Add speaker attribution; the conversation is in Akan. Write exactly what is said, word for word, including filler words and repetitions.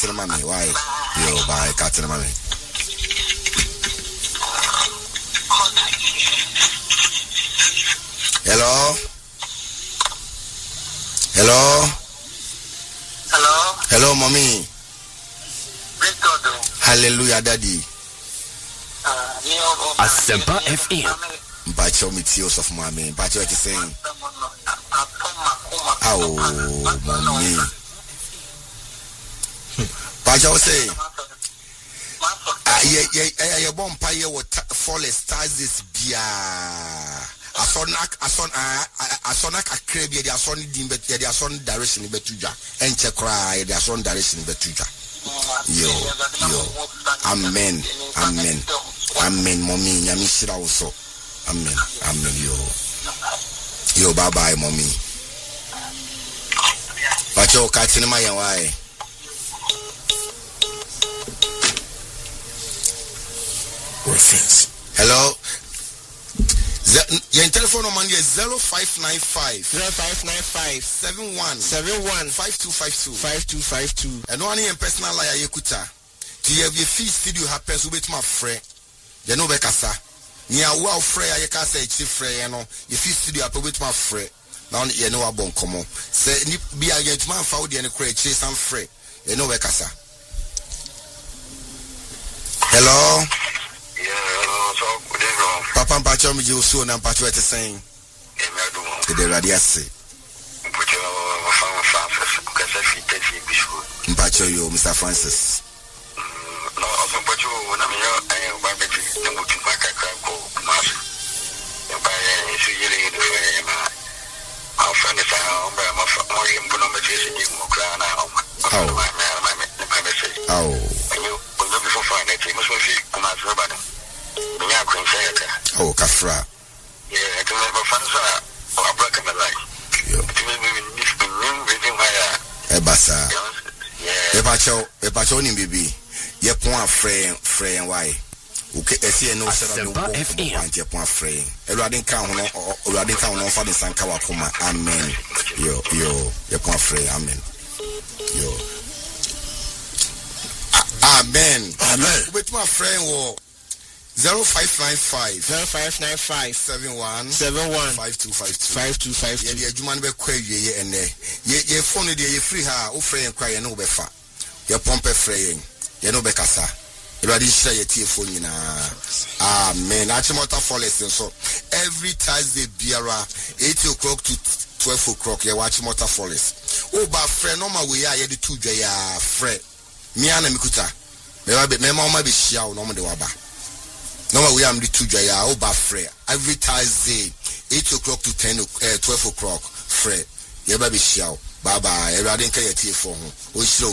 Speaker 1: Katina Mami, why? Yo, bye, Katina Mami. Hello? Hello?
Speaker 2: Hello?
Speaker 1: Hello, mommy. Hallelujah, daddy.
Speaker 3: Asempa F M.
Speaker 1: Mpacho mitios of mommy. Mpacho what you saying? Oh, mommy. Mpacho say. Ah, yeah, yeah, yeah, yeah. Bomb pie what fall stars this bia. Asonak, ason, asonak akrebe. The ason dimbe. The ason direction betuja. Enche cry. The ason direction betuja. Yo, yo. Amen, amen, amen. Mommy, nyami shira also. Amen, amen. Yo, yo. Bye bye, mommy. Pacho katina maya why? Reference. Hello. Your telephone number is zero five nine five
Speaker 4: zero five nine five
Speaker 1: seven one
Speaker 4: seven one
Speaker 1: five two five two
Speaker 4: five two five two.
Speaker 1: And one in personal liar yekuta. To have your fee studio happens with my friend. You know Bekasa. Nia wow frey I can say chief frey, you know. Your fee studio up with my friend. Now you know about come on. Say be a get man found the create chase and frey. You know Bekasa. Hello? Papa Mpacho mi you so na Mpacho ete saying. The radio say. Mpacho yo Mister Francis.
Speaker 2: No, Mpacho na me I ba beti na mutu maka ka ko mas. Ya ba ya su yele de fe ma. A friend sa o ba ma mo yim bu no me tese ni mo kra na o. Oh. Ma ma ma ma me say.
Speaker 1: Oh.
Speaker 2: You you before find it. Must be kuma so ba no.
Speaker 1: Oh, Kafra.
Speaker 2: Yeah, I can never find a black and light. You
Speaker 1: Ebasa. Yeah, Ebacho, Ebacho ni bibi. Ye point frame, frame why? Okay, I see no seven point your point frame. A riding count or riding count on for the Sankawa Kuma. Amen. Yo, yo, your point frame. Amen. Yo. Amen. Amen. With my friend, war. Zero five nine five
Speaker 4: zero five nine five
Speaker 1: seven one
Speaker 4: seven one
Speaker 1: five two five two
Speaker 4: five two five two.
Speaker 1: Yeah, the Juman be kwa ye ene. Ye ye phone de ye free ha. O free kwa ye no be fa. Ye pompe free ye no be kasa. Everybody share ye tie phone na. Amen. Achimota Forest so every Thursday biara eight o'clock to twelve o'clock ye watch Motor Forest. O ba free no ma we ya ye de two dwa ya free. Mi ana mikuta. Me ba me ma ma be shia o no mo de waba. No, we am the two jaya oba frey every Thursday eight o'clock to ten uh, twelve o'clock frey. You baby show. Bye bye. Everybody can get here for home.